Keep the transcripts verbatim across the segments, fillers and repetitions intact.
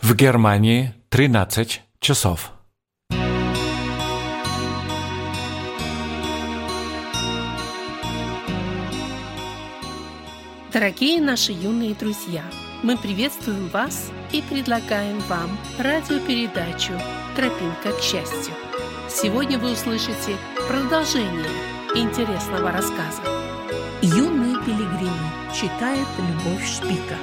В Германии тринадцать часов. Дорогие наши юные друзья, мы приветствуем вас и предлагаем вам радиопередачу «Тропинка к счастью». Сегодня вы услышите продолжение интересного рассказа. «Юные пилигримы» читает Любовь Шпика.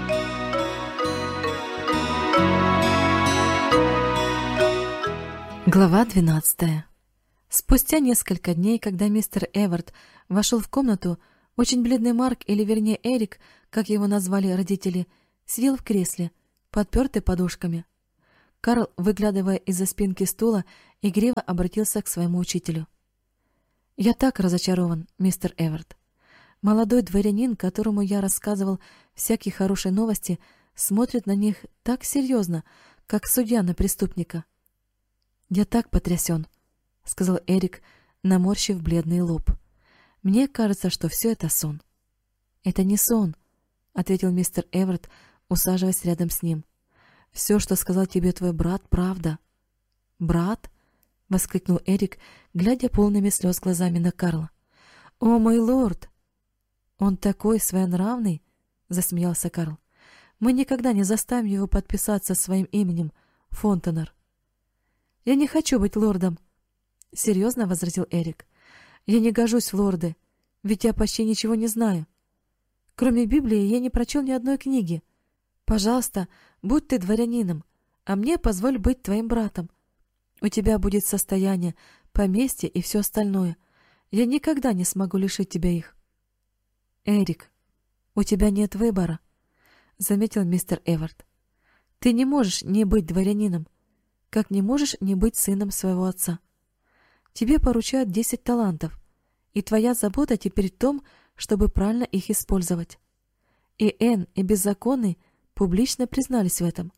Глава двенадцатая. Спустя несколько дней, когда мистер Эвард вошел в комнату, очень бледный Марк, или вернее Эрик, как его назвали родители, сидел в кресле, подпертый подушками. Карл, выглядывая из-за спинки стула, игриво обратился к своему учителю. «Я так разочарован, мистер Эвард. Молодой дворянин, которому я рассказывал всякие хорошие новости, смотрит на них так серьезно, как судья на преступника». «Я так потрясен», — сказал Эрик, наморщив бледный лоб. «Мне кажется, что все это сон». «Это не сон», — ответил мистер Эвард, усаживаясь рядом с ним. «Все, что сказал тебе твой брат, правда». «Брат?» — воскликнул Эрик, глядя полными слез глазами на Карла. «О, мой лорд!» «Он такой своенравный», — засмеялся Карл. «Мы никогда не заставим его подписаться своим именем, Фонтенер». «Я не хочу быть лордом», — серьезно возразил Эрик. «Я не гожусь в лорды, ведь я почти ничего не знаю. Кроме Библии я не прочел ни одной книги. Пожалуйста, будь ты дворянином, а мне позволь быть твоим братом. У тебя будет состояние, поместье и все остальное. Я никогда не смогу лишить тебя их». «Эрик, у тебя нет выбора», — заметил мистер Эвард. «Ты не можешь не быть дворянином, как не можешь не быть сыном своего отца. Тебе поручают десять талантов, и твоя забота теперь в том, чтобы правильно их использовать. И Энн, и беззаконный публично признались в этом.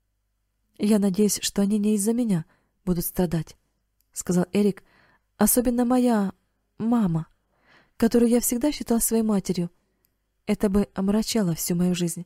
Я надеюсь, что они не из-за меня будут страдать», — сказал Эрик, — «особенно моя мама, которую я всегда считал своей матерью. Это бы омрачало всю мою жизнь».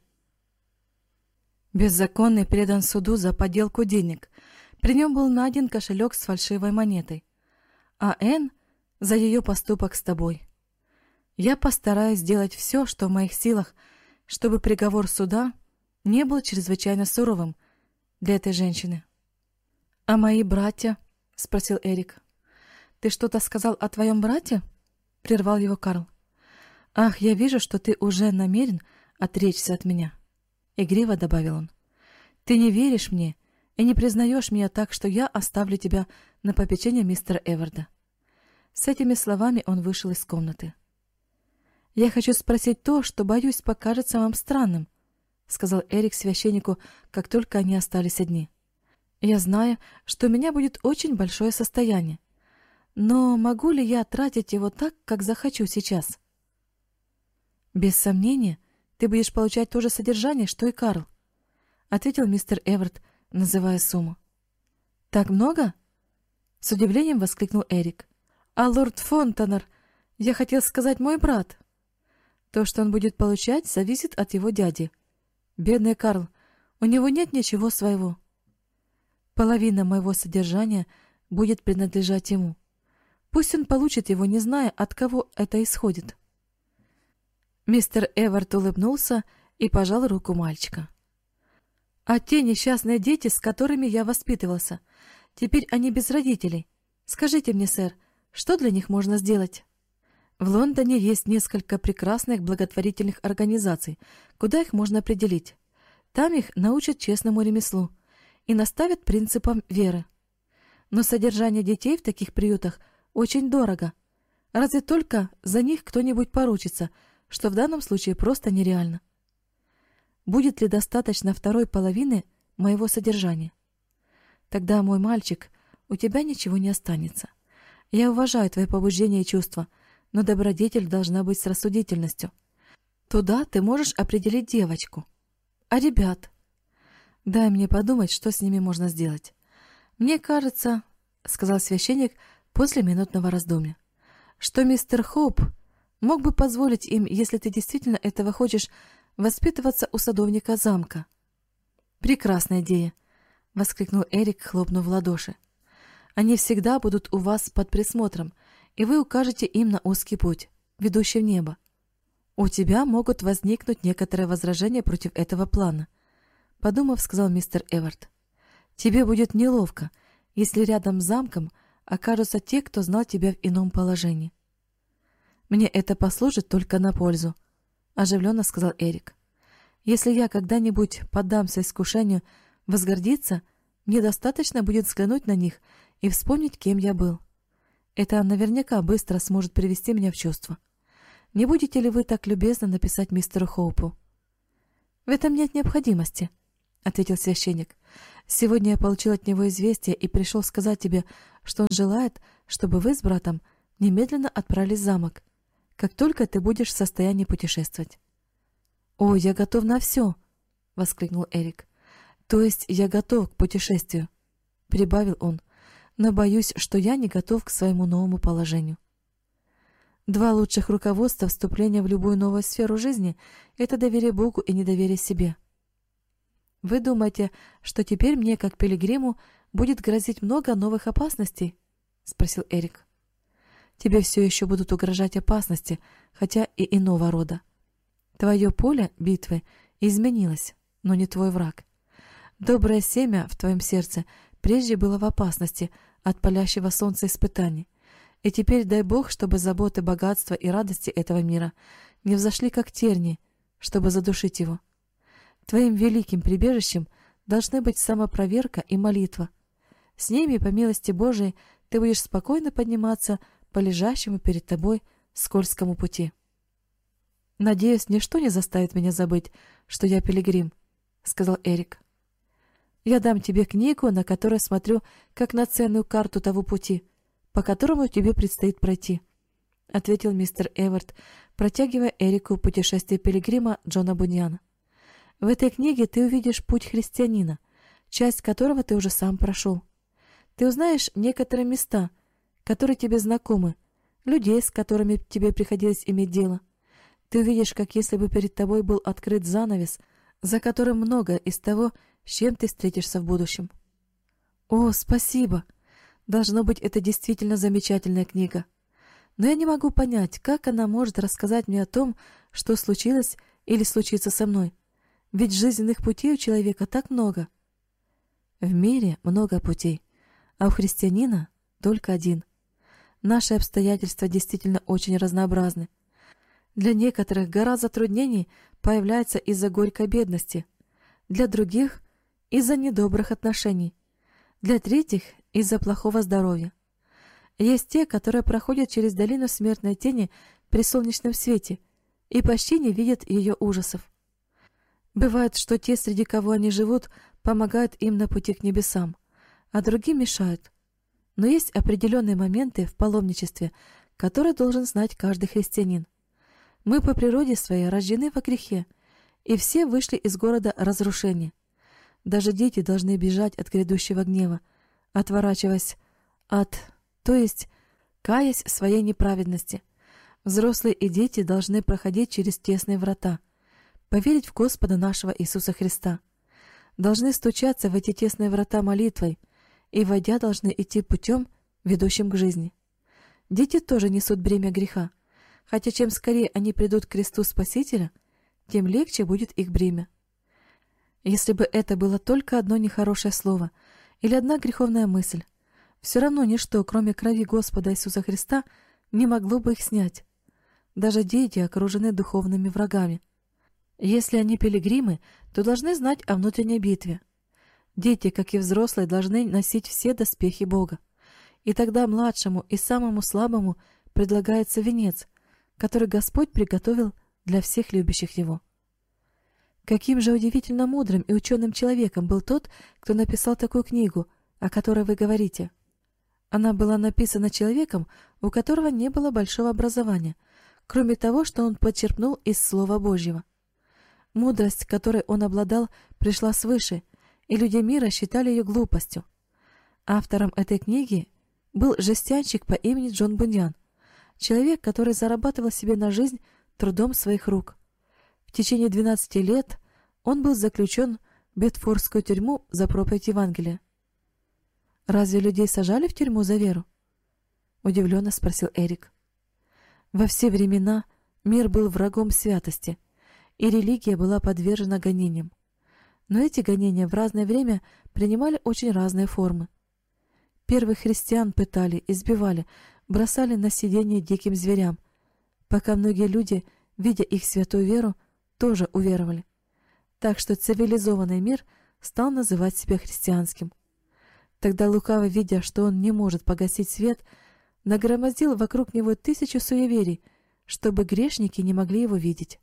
Беззаконный передан суду за подделку денег. При нем был найден кошелек с фальшивой монетой. А Энн за ее поступок с тобой. Я постараюсь сделать все, что в моих силах, чтобы приговор суда не был чрезвычайно суровым для этой женщины. — А мои братья? — спросил Эрик. — Ты что-то сказал о твоем брате? — прервал его Карл. — Ах, я вижу, что ты уже намерен отречься от меня. — игриво добавил он. — Ты не веришь мне и не признаешь меня, так что я оставлю тебя на попечение мистера Эварда. С этими словами он вышел из комнаты. — Я хочу спросить то, что, боюсь, покажется вам странным, — сказал Эрик священнику, как только они остались одни. — Я знаю, что у меня будет очень большое состояние, но могу ли я тратить его так, как захочу сейчас? — Без сомнения, ты будешь получать то же содержание, что и Карл, — ответил мистер Эвард, называя сумму. — Так много? — с удивлением воскликнул Эрик. — А лорд Фонтенер, я хотел сказать, мой брат. То, что он будет получать, зависит от его дяди. Бедный Карл, у него нет ничего своего. Половина моего содержания будет принадлежать ему. Пусть он получит его, не зная, от кого это исходит. Мистер Эвард улыбнулся и пожал руку мальчика. — А те несчастные дети, с которыми я воспитывался, теперь они без родителей. Скажите мне, сэр, что для них можно сделать? В Лондоне есть несколько прекрасных благотворительных организаций, куда их можно определить. Там их научат честному ремеслу и наставят принципам веры. Но содержание детей в таких приютах очень дорого. Разве только за них кто-нибудь поручится, что в данном случае просто нереально. Будет ли достаточно второй половины моего содержания? Тогда, мой мальчик, у тебя ничего не останется. Я уважаю твои побуждения и чувства, но добродетель должна быть с рассудительностью. Туда ты можешь определить девочку. А ребят? Дай мне подумать, что с ними можно сделать. Мне кажется, — сказал священник после минутного раздумья, — что мистер Хоуп мог бы позволить им, если ты действительно этого хочешь, воспитываться у садовника замка. Прекрасная идея, воскликнул Эрик, хлопнув в ладоши. Они всегда будут у вас под присмотром, и вы укажете им на узкий путь, ведущий в небо. У тебя могут возникнуть некоторые возражения против этого плана, подумав, сказал мистер Эвард. Тебе будет неловко, если рядом с замком окажутся те, кто знал тебя в ином положении. Мне это послужит только на пользу, оживленно сказал Эрик. Если я когда-нибудь поддамся искушению возгордиться, мне достаточно будет взглянуть на них и вспомнить, кем я был. Это наверняка быстро сможет привести меня в чувство. Не будете ли вы так любезно написать мистеру Хоупу? В этом нет необходимости, ответил священник. Сегодня я получил от него известие и пришел сказать тебе, что он желает, чтобы вы с братом немедленно отправились в замок, как только ты будешь в состоянии путешествовать. О, я готов на все, воскликнул Эрик. То есть я готов к путешествию, прибавил он, но боюсь, что я не готов к своему новому положению. Два лучших руководства вступления в любую новую сферу жизни — это доверие Богу и недоверие себе. Вы думаете, что теперь мне, как пилигриму, будет грозить много новых опасностей? — спросил Эрик. Тебе все еще будут угрожать опасности, хотя и иного рода. Твое поле битвы изменилось, но не твой враг. Доброе семя в твоем сердце прежде было в опасности от палящего солнца испытаний. И теперь дай Бог, чтобы заботы, богатства и радости этого мира не взошли как терни, чтобы задушить его. Твоим великим прибежищем должны быть самопроверка и молитва. С ними, по милости Божией, ты будешь спокойно подниматься по лежащему перед тобой скользкому пути. «Надеюсь, ничто не заставит меня забыть, что я пилигрим», — сказал Эрик. «Я дам тебе книгу, на которой смотрю, как на ценную карту того пути, по которому тебе предстоит пройти», — ответил мистер Эвард, протягивая Эрику «Путешествие пилигрима» Джона Буньяна. «В этой книге ты увидишь путь христианина, часть которого ты уже сам прошел. Ты узнаешь некоторые места, которые тебе знакомы, людей, с которыми тебе приходилось иметь дело. Ты увидишь, как если бы перед тобой был открыт занавес, за которым многое из того, с чем ты встретишься в будущем». «О, спасибо! Должно быть, это действительно замечательная книга. Но я не могу понять, как она может рассказать мне о том, что случилось или случится со мной. Ведь жизненных путей у человека так много». В мире много путей, а у христианина только один. Наши обстоятельства действительно очень разнообразны. Для некоторых гора затруднений появляется из-за горькой бедности, для других – из-за недобрых отношений, для третьих – из-за плохого здоровья. Есть те, которые проходят через долину смертной тени при солнечном свете и почти не видят ее ужасов. Бывает, что те, среди кого они живут, помогают им на пути к небесам, а другие мешают. Но есть определенные моменты в паломничестве, которые должен знать каждый христианин. Мы по природе своей рождены во грехе, и все вышли из города разрушения. Даже дети должны бежать от грядущего гнева, отворачиваясь от, то есть каясь в своей неправедности. Взрослые и дети должны проходить через тесные врата, поверить в Господа нашего Иисуса Христа. Должны стучаться в эти тесные врата молитвой, и, войдя, должны идти путем, ведущим к жизни. Дети тоже несут бремя греха, хотя чем скорее они придут к кресту Спасителя, тем легче будет их бремя. Если бы это было только одно нехорошее слово или одна греховная мысль, все равно ничто, кроме крови Господа Иисуса Христа, не могло бы их снять. Даже дети окружены духовными врагами. Если они пилигримы, то должны знать о внутренней битве. Дети, как и взрослые, должны носить все доспехи Бога. И тогда младшему и самому слабому предлагается венец, который Господь приготовил для всех любящих Его. Каким же удивительно мудрым и ученым человеком был тот, кто написал такую книгу, о которой вы говорите. Она была написана человеком, у которого не было большого образования, кроме того, что он подчерпнул из Слова Божьего. Мудрость, которой он обладал, пришла свыше, и люди мира считали ее глупостью. Автором этой книги был жестянщик по имени Джон Буньян, человек, который зарабатывал себе на жизнь трудом своих рук. В течение двенадцати лет он был заключен Бетфордскую тюрьму за проповедь Евангелия. «Разве людей сажали в тюрьму за веру?» — удивленно спросил Эрик. Во все времена мир был врагом святости, и религия была подвержена гонениям. Но эти гонения в разное время принимали очень разные формы. Первых христиан пытали, избивали, бросали на съедение диким зверям, пока многие люди, видя их святую веру, тоже уверовали. Так что цивилизованный мир стал называть себя христианским. Тогда лукавый, видя, что он не может погасить свет, нагромоздил вокруг него тысячу суеверий, чтобы грешники не могли его видеть.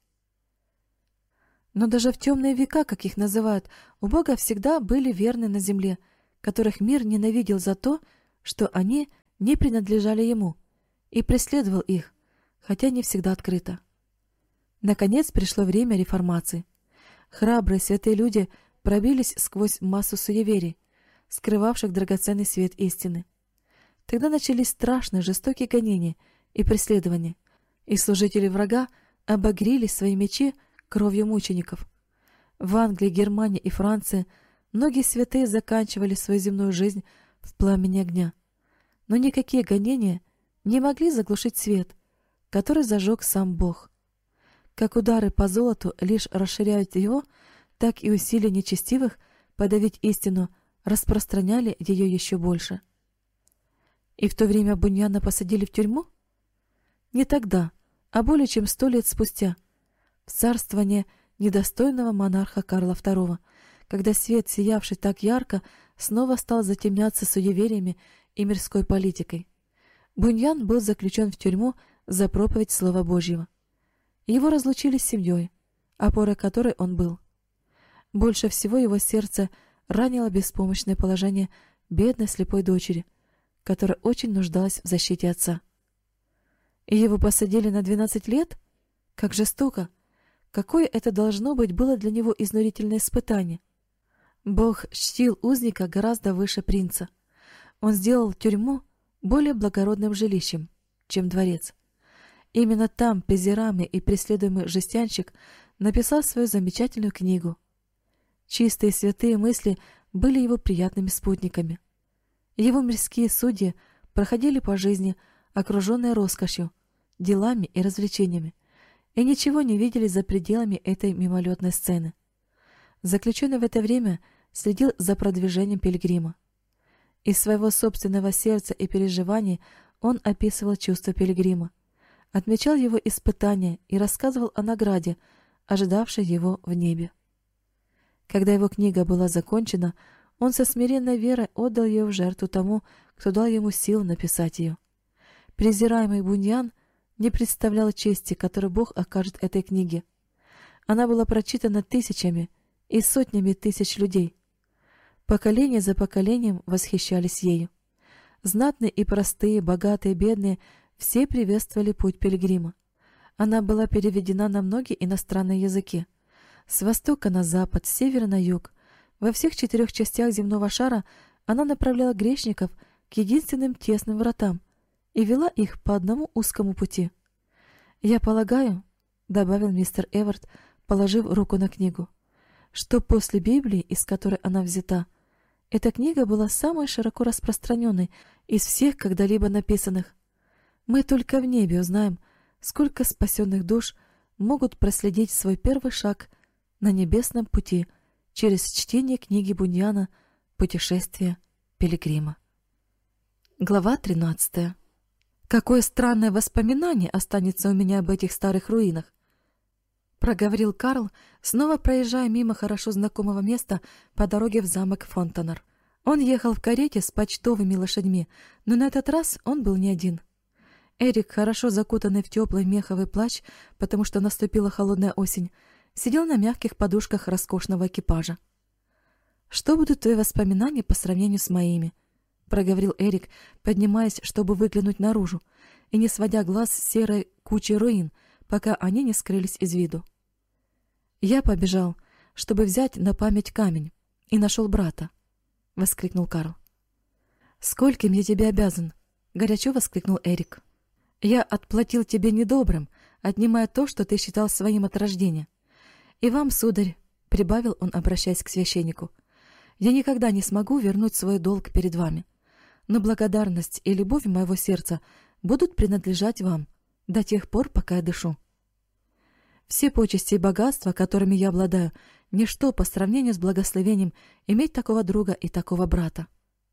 Но даже в темные века, как их называют, у Бога всегда были верны на земле, которых мир ненавидел за то, что они не принадлежали Ему, и преследовал их, хотя не всегда открыто. Наконец пришло время реформации. Храбрые святые люди пробились сквозь массу суеверий, скрывавших драгоценный свет истины. Тогда начались страшные жестокие гонения и преследования, и служители врага обогрели свои мечи кровью мучеников. В Англии, Германии и Франции многие святые заканчивали свою земную жизнь в пламени огня. Но никакие гонения не могли заглушить свет, который зажег сам Бог. Как удары по золоту лишь расширяют его, так и усилия нечестивых подавить истину распространяли ее еще больше. И в то время Буньяна посадили в тюрьму? Не тогда, а более чем сто лет спустя, в царствование недостойного монарха Карла второго, когда свет, сиявший так ярко, снова стал затемняться суевериями и мирской политикой. Буньян был заключен в тюрьму за проповедь Слова Божьего. Его разлучили с семьей, опорой которой он был. Больше всего его сердце ранило беспомощное положение бедной слепой дочери, которая очень нуждалась в защите отца. И его посадили на двенадцать лет? Как жестоко! Какое это должно быть было для него изнурительное испытание! Бог чтил узника гораздо выше принца. Он сделал тюрьму более благородным жилищем, чем дворец. Именно там презираемый и преследуемый жестянщик написал свою замечательную книгу. Чистые святые мысли были его приятными спутниками. Его мирские судьи проходили по жизни, окруженные роскошью, делами и развлечениями, и ничего не видели за пределами этой мимолетной сцены. Заключенный в это время следил за продвижением пилигрима. Из своего собственного сердца и переживаний он описывал чувства пилигрима, отмечал его испытания и рассказывал о награде, ожидавшей его в небе. Когда его книга была закончена, он со смиренной верой отдал ее в жертву тому, кто дал ему силу написать ее. Презираемый Буньян не представлял чести, которую Бог окажет этой книге. Она была прочитана тысячами и сотнями тысяч людей. Поколение за поколением восхищались ею. Знатные и простые, богатые, бедные — все приветствовали путь пилигрима. Она была переведена на многие иностранные языки. С востока на запад, с севера на юг. Во всех четырех частях земного шара она направляла грешников к единственным тесным вратам и вела их по одному узкому пути. «Я полагаю, — добавил мистер Эвард, положив руку на книгу, — что после Библии, из которой она взята, эта книга была самой широко распространенной из всех когда-либо написанных. Мы только в небе узнаем, сколько спасенных душ могут проследить свой первый шаг на небесном пути через чтение книги Буньяна «Путешествие пилигрима». Глава тринадцатая. «Какое странное воспоминание останется у меня об этих старых руинах!» — проговорил Карл, снова проезжая мимо хорошо знакомого места по дороге в замок Фонтанер. Он ехал в карете с почтовыми лошадьми, но на этот раз он был не один. Эрик, хорошо закутанный в теплый меховый плащ, потому что наступила холодная осень, сидел на мягких подушках роскошного экипажа. «Что будут твои воспоминания по сравнению с моими?» — проговорил Эрик, поднимаясь, чтобы выглянуть наружу, и не сводя глаз с серой кучей руин, пока они не скрылись из виду. «Я побежал, чтобы взять на память камень, и нашел брата», — воскликнул Карл. «Скольким я тебе обязан?» — горячо воскликнул Эрик. «Я отплатил тебе недобрым, отнимая то, что ты считал своим от рождения. И вам, сударь, прибавил он, обращаясь к священнику, «я никогда не смогу вернуть свой долг перед вами, но благодарность и любовь моего сердца будут принадлежать вам до тех пор, пока я дышу. Все почести и богатства, которыми я обладаю, ничто по сравнению с благословением иметь такого друга и такого брата».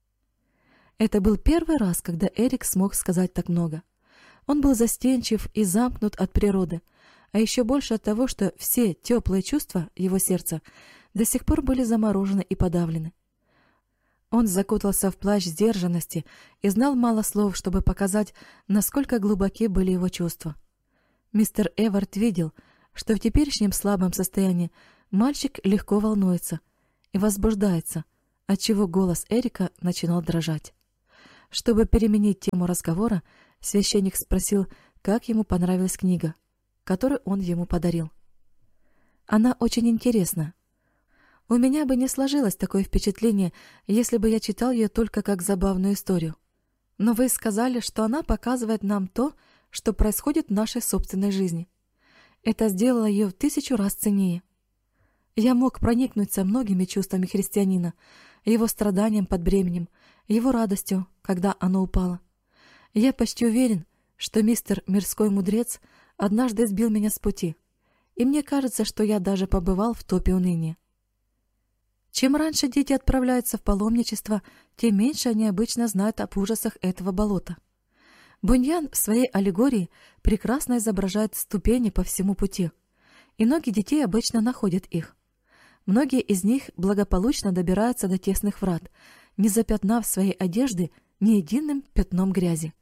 Это был первый раз, когда Эрик смог сказать так много. Он был застенчив и замкнут от природы, а еще больше от того, что все теплые чувства его сердца до сих пор были заморожены и подавлены. Он закутался в плащ сдержанности и знал мало слов, чтобы показать, насколько глубоки были его чувства. Мистер Эвард видел, что в теперешнем слабом состоянии мальчик легко волнуется и возбуждается, отчего голос Эрика начинал дрожать. Чтобы переменить тему разговора, священник спросил, как ему понравилась книга, которую он ему подарил. «Она очень интересна. У меня бы не сложилось такое впечатление, если бы я читал ее только как забавную историю. Но вы сказали, что она показывает нам то, что происходит в нашей собственной жизни. Это сделало ее в тысячу раз ценнее. Я мог проникнуться многими чувствами христианина, его страданием под бременем, его радостью, когда оно упало. Я почти уверен, что мистер мирской мудрец однажды сбил меня с пути, и мне кажется, что я даже побывал в топе уныния. Чем раньше дети отправляются в паломничество, тем меньше они обычно знают об ужасах этого болота. Буньян в своей аллегории прекрасно изображает ступени по всему пути, и ноги детей обычно находят их. Многие из них благополучно добираются до тесных врат, не запятнав своей одежды ни единым пятном грязи.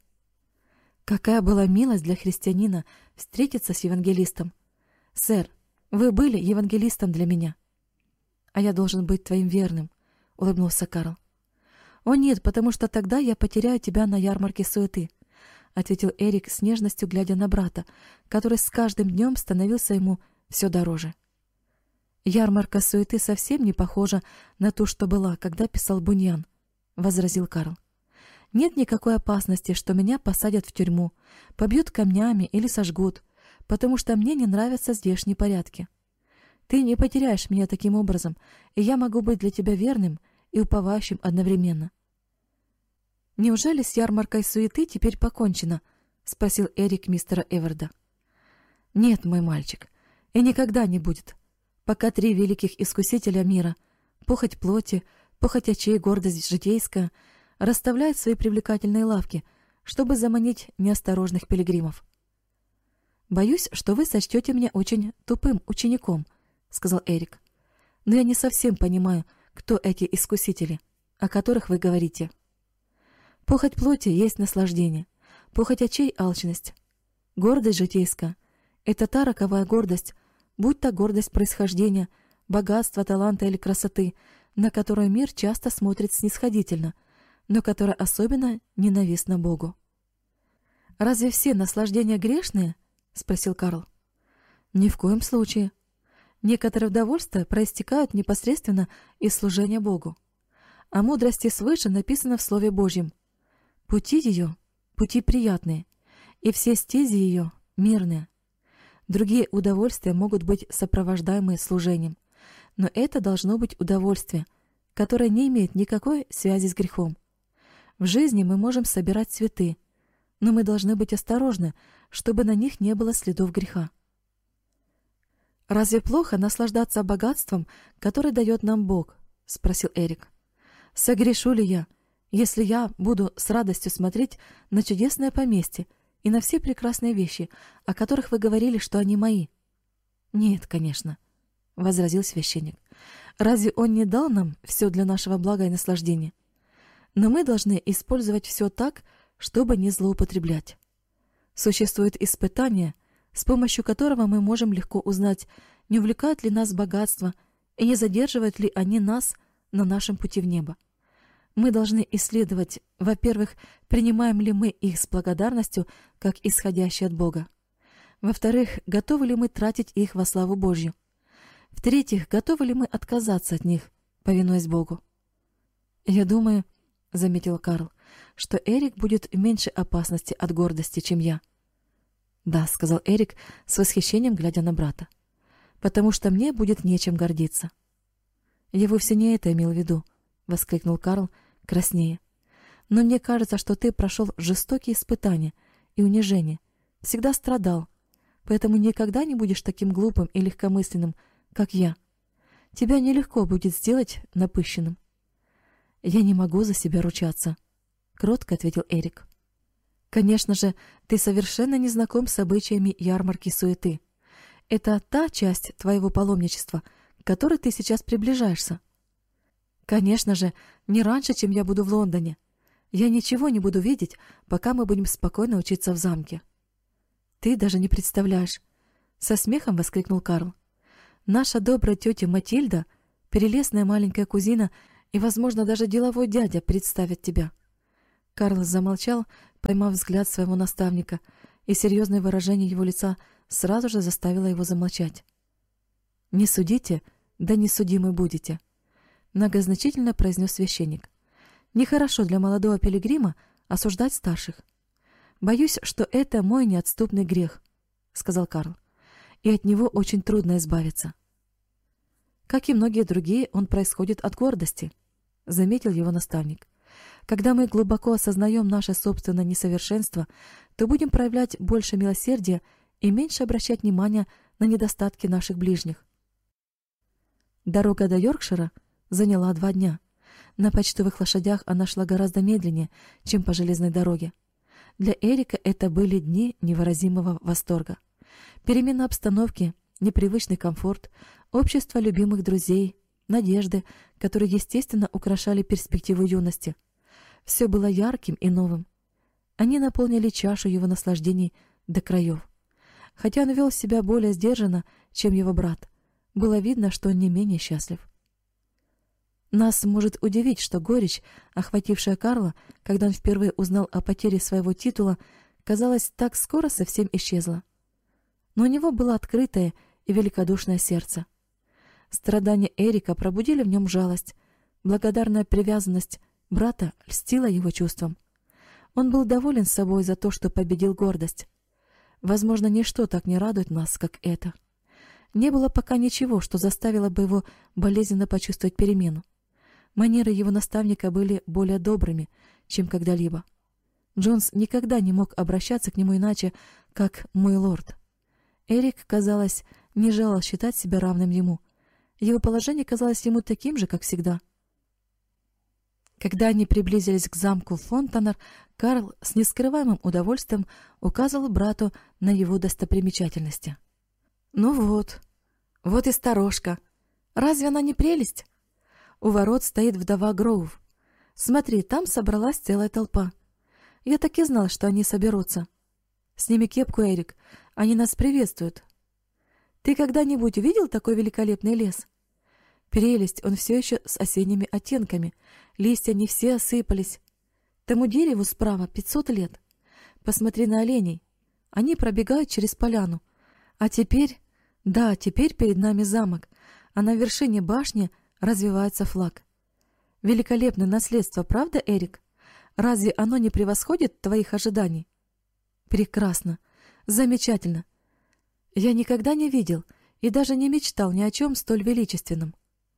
Какая была милость для христианина встретиться с евангелистом! «Сэр, вы были евангелистом для меня». «А я должен быть твоим верным», — улыбнулся Карл. «О нет, потому что тогда я потеряю тебя на ярмарке суеты», — ответил Эрик с нежностью, глядя на брата, который с каждым днем становился ему все дороже. «Ярмарка суеты совсем не похожа на ту, что была, когда писал Буньян», — возразил Карл. «Нет никакой опасности, что меня посадят в тюрьму, побьют камнями или сожгут, потому что мне не нравятся здешние порядки. Ты не потеряешь меня таким образом, и я могу быть для тебя верным и уповающим одновременно». «Неужели с ярмаркой суеты теперь покончено?» — спросил Эрик мистера Эварда. «Нет, мой мальчик, и никогда не будет, пока три великих искусителя мира — похоть плоти, похоть очей, гордость житейская — расставляют свои привлекательные лавки, чтобы заманить неосторожных пилигримов. «Боюсь, что вы сочтете меня очень тупым учеником», — сказал Эрик. «Но я не совсем понимаю, кто эти искусители, о которых вы говорите. Похоть плоти есть наслаждение, похоть очей — алчность. Гордость житейская — это та роковая гордость, будь то гордость происхождения, богатства, таланта или красоты, на которую мир часто смотрит снисходительно, но которая особенно ненавистна Богу». «Разве все наслаждения грешные?» — спросил Карл. «Ни в коем случае. Некоторые удовольствия проистекают непосредственно из служения Богу. О мудрости свыше написано в Слове Божьем: «Пути ее — пути приятные, и все стези ее — мирные». Другие удовольствия могут быть сопровождаемы служением, но это должно быть удовольствие, которое не имеет никакой связи с грехом. В жизни мы можем собирать цветы, но мы должны быть осторожны, чтобы на них не было следов греха. «Разве плохо наслаждаться богатством, которое дает нам Бог?» — спросил Эрик. «Согрешу ли я, если я буду с радостью смотреть на чудесное поместье и на все прекрасные вещи, о которых вы говорили, что они мои?» «Нет, конечно», — возразил священник. «Разве Он не дал нам все для нашего блага и наслаждения? Но мы должны использовать все так, чтобы не злоупотреблять. Существует испытание, с помощью которого мы можем легко узнать, не увлекают ли нас богатства и не задерживают ли они нас на нашем пути в небо. Мы должны исследовать, во-первых, принимаем ли мы их с благодарностью, как исходящие от Бога. Во-вторых, готовы ли мы тратить их во славу Божью. В-третьих, готовы ли мы отказаться от них, повинуясь Богу. «Я думаю, — заметил Карл, — что Эрик будет в меньшей опасности от гордости, чем я». «Да», — сказал Эрик с восхищением, глядя на брата. потому что мне будет нечем гордиться». «Я вовсе не это имел в виду», — воскликнул Карл, краснея. «Но мне кажется, что ты прошел жестокие испытания и унижения, всегда страдал, поэтому никогда не будешь таким глупым и легкомысленным, как я. Тебя нелегко будет сделать напыщенным». «Я не могу за себя ручаться», — кротко ответил Эрик. «Конечно же, ты совершенно не знаком с обычаями ярмарки суеты. Это та часть твоего паломничества, к которой ты сейчас приближаешься. Конечно же, не раньше, чем я буду в Лондоне. Я ничего не буду видеть, пока мы будем спокойно учиться в замке». «Ты даже не представляешь», — со смехом воскликнул Карл. «Наша добрая тетя Матильда, прелестная маленькая кузина и, возможно, даже деловой дядя представят тебя». Карл замолчал, поймав взгляд своего наставника, и серьезное выражение его лица сразу же заставило его замолчать. «Не судите, да не судимы будете», — многозначительно произнес священник. «Нехорошо для молодого пилигрима осуждать старших. Боюсь, что это мой неотступный грех», — сказал Карл, — «и от него очень трудно избавиться». «Как и многие другие, он происходит от гордости», — заметил его наставник. «Когда мы глубоко осознаем наше собственное несовершенство, то будем проявлять больше милосердия и меньше обращать внимание на недостатки наших ближних». Дорога до Йоркшира заняла два дня. На почтовых лошадях она шла гораздо медленнее, чем по железной дороге. Для Эрика это были дни невыразимого восторга. Перемена обстановки, непривычный комфорт, общество любимых друзей, надежды, которые, естественно, украшали перспективу юности. Все было ярким и новым. Они наполнили чашу его наслаждений до краев. Хотя он вел себя более сдержанно, чем его брат, было видно, что он не менее счастлив. Нас может удивить, что горечь, охватившая Карла, когда он впервые узнал о потере своего титула, казалось, так скоро совсем исчезла. Но у него было открытое и великодушное сердце. Страдания Эрика пробудили в нем жалость, благодарная привязанность брата льстила его чувствам. Он был доволен собой за то, что победил гордость. Возможно, ничто так не радует нас, как это. Не было пока ничего, что заставило бы его болезненно почувствовать перемену. Манеры его наставника были более добрыми, чем когда-либо. Джонс никогда не мог обращаться к нему иначе, как «мой лорд». Эрик, казалось, не желал считать себя равным ему. Его положение казалось ему таким же, как всегда. Когда они приблизились к замку Фонтанер, Карл с нескрываемым удовольствием указывал брату на его достопримечательности. «Ну вот, вот и сторожка. Разве она не прелесть? У ворот стоит вдова Гроув. Смотри, там собралась целая толпа. Я так и знал, что они соберутся. Сними кепку, Эрик, они нас приветствуют. Ты когда-нибудь видел такой великолепный лес? Прелесть, он все еще с осенними оттенками. Листья не все осыпались. Тому дереву справа пятьсот лет. Посмотри на оленей. Они пробегают через поляну. А теперь, да, теперь перед нами замок, а на вершине башни развивается флаг. Великолепное наследство, правда, Эрик? Разве оно не превосходит твоих ожиданий? Прекрасно, замечательно. Я никогда не видел и даже не мечтал ни о чем столь величественном.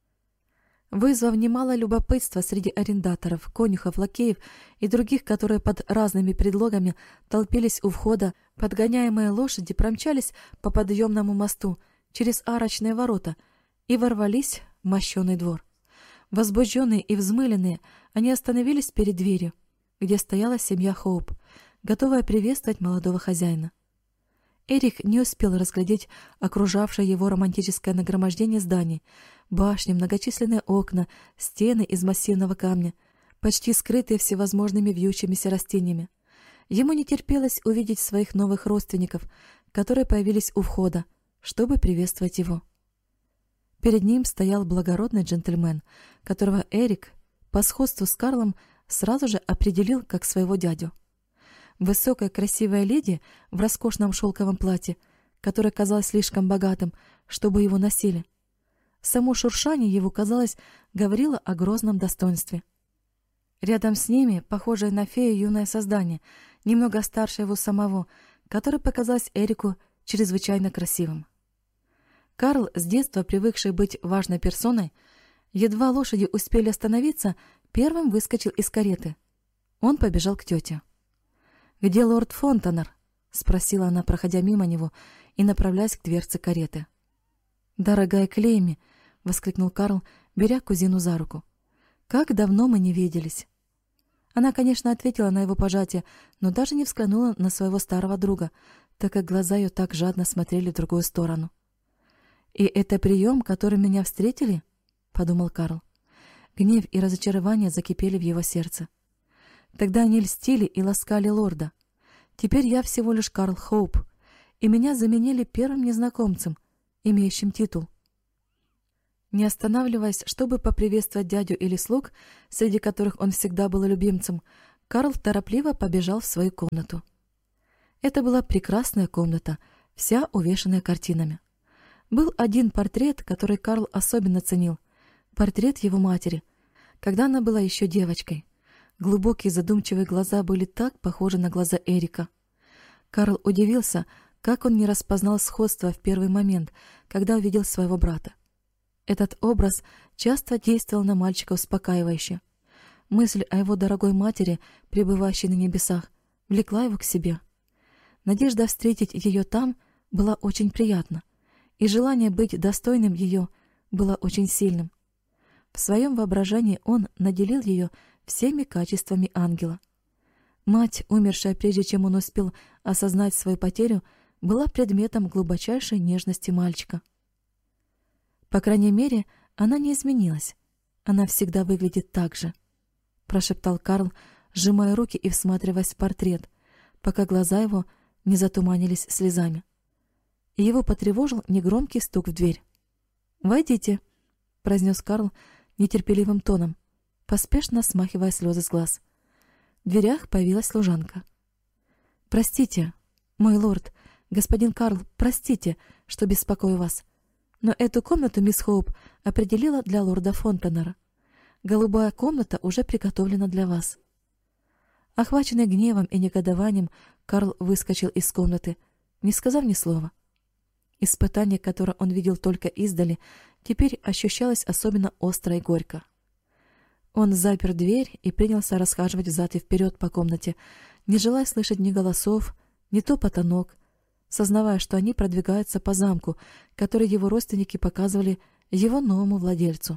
Вызвав немало любопытства среди арендаторов, конюхов, лакеев и других, которые под разными предлогами толпились у входа, подгоняемые лошади промчались по подъемному мосту через арочные ворота и ворвались в мощеный двор. Возбужденные и взмыленные, они остановились перед дверью, где стояла семья Хоуп, готовая приветствовать молодого хозяина. Эрик не успел разглядеть окружавшее его романтическое нагромождение зданий, башни, многочисленные окна, стены из массивного камня, почти скрытые всевозможными вьющимися растениями. Ему не терпелось увидеть своих новых родственников, которые появились у входа, чтобы приветствовать его. Перед ним стоял благородный джентльмен, которого Эрик, по сходству с Карлом, сразу же определил как своего дядю. Высокая красивая леди в роскошном шелковом платье, которое казалось слишком богатым, чтобы его носили. Само шуршание его, казалось, говорило о грозном достоинстве. Рядом с ними, похожее на фею юное создание, немного старше его самого, которое показалось Эрику чрезвычайно красивым. Карл, с детства привыкший быть важной персоной, едва лошади успели остановиться, первым выскочил из кареты. Он побежал к тете. «Где лорд Фонтанер?» — спросила она, проходя мимо него и направляясь к дверце кареты. «Дорогая Клейми!» — воскликнул Карл, беря кузину за руку. «Как давно мы не виделись!» Она, конечно, ответила на его пожатие, но даже не взглянула на своего старого друга, так как глаза ее так жадно смотрели в другую сторону. «И это прием, которым меня встретили?» — подумал Карл. Гнев и разочарование закипели в его сердце. Тогда они льстили и ласкали лорда. Теперь я всего лишь Карл Хоуп, и меня заменили первым незнакомцем, имеющим титул. Не останавливаясь, чтобы поприветствовать дядю или слуг, среди которых он всегда был любимцем, Карл торопливо побежал в свою комнату. Это была прекрасная комната, вся увешанная картинами. Был один портрет, который Карл особенно ценил. Портрет его матери, когда она была еще девочкой. Глубокие задумчивые глаза были так похожи на глаза Эрика. Карл удивился, как он не распознал сходство в первый момент, когда увидел своего брата. Этот образ часто действовал на мальчика успокаивающе. Мысль о его дорогой матери, пребывающей на небесах, влекла его к себе. Надежда встретить ее там была очень приятна, и желание быть достойным ее было очень сильным. В своем воображении он наделил ее всеми качествами ангела. Мать, умершая прежде чем он успел осознать свою потерю, была предметом глубочайшей нежности мальчика. По крайней мере, она не изменилась. Она всегда выглядит так же, прошептал Карл, сжимая руки и всматриваясь в портрет, пока глаза его не затуманились слезами. И его потревожил негромкий стук в дверь. «Войдите», — произнес Карл нетерпеливым тоном, поспешно смахивая слезы с глаз. В дверях появилась служанка. «Простите, мой лорд, господин Карл, простите, что беспокою вас, но эту комнату мисс Хоуп определила для лорда Фонтанера. Голубая комната уже приготовлена для вас». Охваченный гневом и негодованием, Карл выскочил из комнаты, не сказав ни слова. Испытание, которое он видел только издали, теперь ощущалось особенно остро и горько. Он запер дверь и принялся расхаживать взад и вперед по комнате, не желая слышать ни голосов, ни топота ног, сознавая, что они продвигаются по замку, который его родственники показывали его новому владельцу.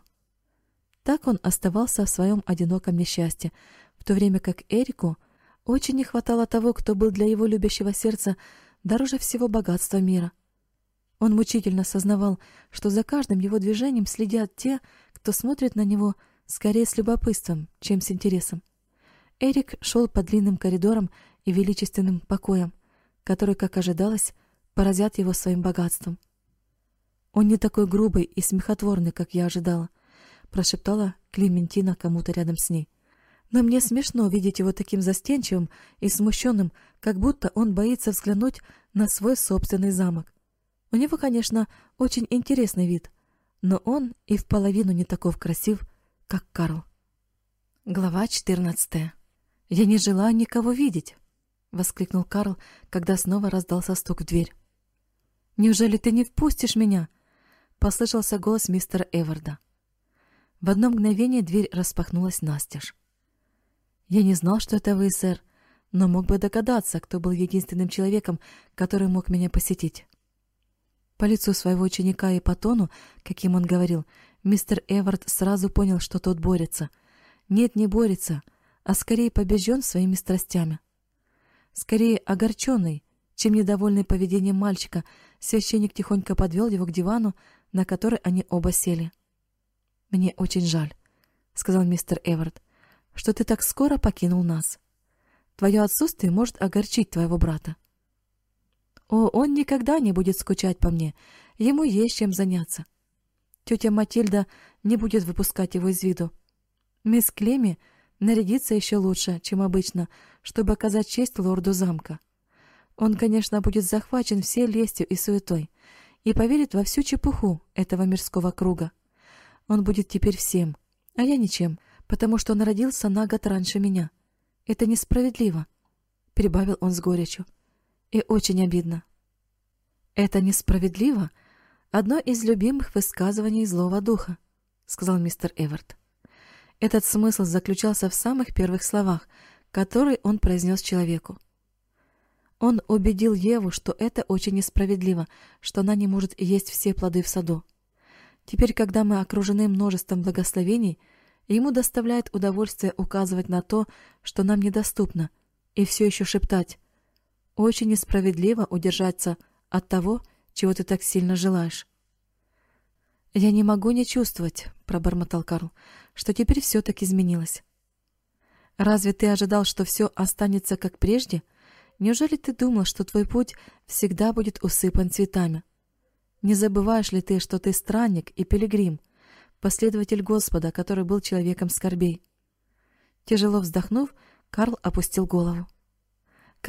Так он оставался в своем одиноком несчастье, в то время как Эрику очень не хватало того, кто был для его любящего сердца дороже всего богатства мира. Он мучительно сознавал, что за каждым его движением следят те, кто смотрит на него скорее с любопытством, чем с интересом. Эрик шел по длинным коридорам и величественным покоям, которые, как ожидалось, поразят его своим богатством. «Он не такой грубый и смехотворный, как я ожидала», — прошептала Клементина кому-то рядом с ней. «Но мне смешно видеть его таким застенчивым и смущенным, как будто он боится взглянуть на свой собственный замок. У него, конечно, очень интересный вид, но он и в половину не такой красив, как Карл». Глава четырнадцатая. «Я не желаю никого видеть», — воскликнул Карл, когда снова раздался стук в дверь. «Неужели ты не впустишь меня?» — послышался голос мистера Эварда. В одно мгновение дверь распахнулась настежь. «Я не знал, что это вы, сэр, но мог бы догадаться, кто был единственным человеком, который мог меня посетить». По лицу своего ученика и по тону, каким он говорил, мистер Эвард сразу понял, что тот борется. Нет, не борется, а скорее побежден своими страстями. Скорее огорченный, чем недовольный поведением мальчика, священник тихонько подвел его к дивану, на который они оба сели. «Мне очень жаль», — сказал мистер Эвард, — «что ты так скоро покинул нас. Твое отсутствие может огорчить твоего брата». «О, он никогда не будет скучать по мне, ему есть чем заняться. Тетя Матильда не будет выпускать его из виду. Мисс Клемми нарядится еще лучше, чем обычно, чтобы оказать честь лорду замка. Он, конечно, будет захвачен всей лестью и суетой и поверит во всю чепуху этого мирского круга. Он будет теперь всем, а я ничем, потому что он родился на год раньше меня. Это несправедливо», — прибавил он с горечью. «И очень обидно». «Это несправедливо? «Одно из любимых высказываний злого духа», — сказал мистер Эверт. Этот смысл заключался в самых первых словах, которые он произнес человеку. Он убедил Еву, что это очень несправедливо, что она не может есть все плоды в саду. Теперь, когда мы окружены множеством благословений, ему доставляет удовольствие указывать на то, что нам недоступно, и все еще шептать: «Очень несправедливо удержаться от того, чего ты так сильно желаешь». «Я не могу не чувствовать», — пробормотал Карл, — «что теперь все так изменилось». «Разве ты ожидал, что все останется как прежде? Неужели ты думал, что твой путь всегда будет усыпан цветами? Не забываешь ли ты, что ты странник и пилигрим, последователь Господа, который был человеком скорбей?» Тяжело вздохнув, Карл опустил голову.